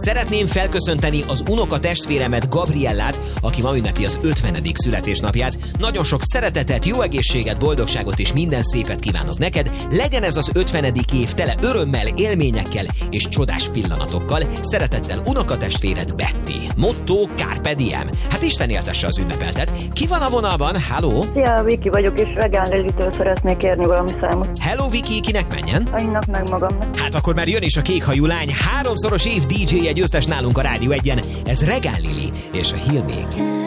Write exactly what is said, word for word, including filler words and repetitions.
Szeretném felköszönteni az unoka testvéremet, Gabriellát, aki ma ünnepli az ötvenedik születésnapját. Nagyon sok szeretetet, jó egészséget, boldogságot és minden szépet kívánok neked. Legyen ez az ötvenedik év tele örömmel, élményekkel és csodás pillanatokkal. Szeretettel unoka testvéred, Betty. Motto Carpe Diem. Hát Isten éltesse az ünnepeltet. Ki van a vonalban? Halló? Szia, Viki vagyok, és Regán Lilitől szeretnék kérni valami számot. Hello, Viki, kinek menjen? Annak meg magamnak. Hát akkor már jön is a kékhajú lány, háromszoros év dé dzsé-je győztes nálunk a Rádió egyen. Ez Regán Lili és a Hill még.